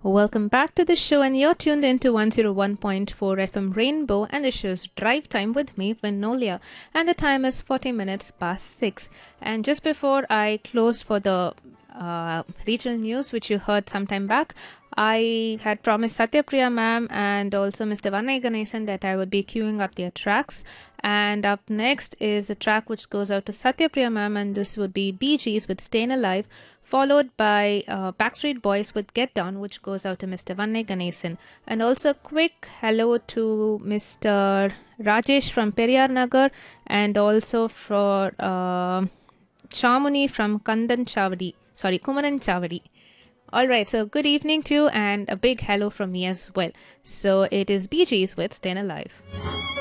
Welcome back to the show, and you're tuned into 101.4 FM Rainbow, and the show's Drive Time with me, Vinolia, and the time is 40 minutes past 6. And just before I closed for the regional news, which you heard sometime back, I had promised Satyapriya ma'am and also Mr. Vannai Ganesan that I would be queuing up their tracks. And up next is the track which goes out to Satyapriya ma'am, and this would be Bee Gees with Stayin' Alive, followed by Backstreet Boys with Get Down, which goes out to Mr. Vannai Ganesan. And also a quick hello to Mr. Rajesh from Periyar Nagar, and also for Chamuni from Kumaran Chavadi. Alright, so good evening to you, and a big hello from me as well. So it is Bee Gees with Stayin' Alive.